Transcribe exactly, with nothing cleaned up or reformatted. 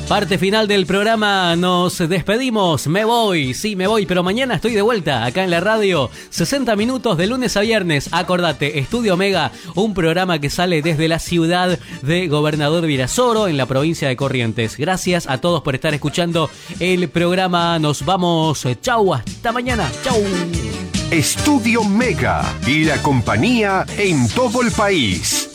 Parte final del programa, nos despedimos, me voy, sí me voy, pero mañana estoy de vuelta acá en la radio, sesenta minutos de lunes a viernes, acordate, Estudio Omega, un programa que sale desde la ciudad de Gobernador Virasoro en la provincia de Corrientes. Gracias a todos por estar escuchando el programa, nos vamos, chau, hasta mañana, chau. Estudio Mega y la compañía en todo el país.